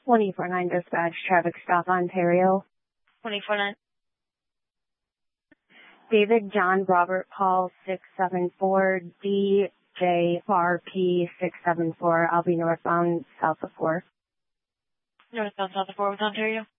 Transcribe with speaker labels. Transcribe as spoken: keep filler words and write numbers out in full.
Speaker 1: twenty-four nine dispatch, traffic stop, Ontario.
Speaker 2: twenty-four nine.
Speaker 1: David John Robert Paul six seven four D J R P six seven four. I'll be northbound south of four.
Speaker 2: Northbound south of four with Ontario.